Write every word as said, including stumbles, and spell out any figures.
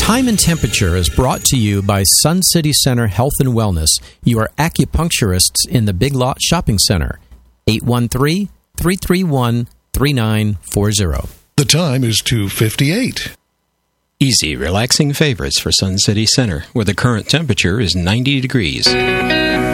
Time and Temperature is brought to you by Sun City Center Health and Wellness, your acupuncturists in the Big Lot Shopping Center. eight one three, three three one, three nine four zero. The time is two fifty-eight. Easy, relaxing favorites for Sun City Center, where the current temperature is ninety degrees.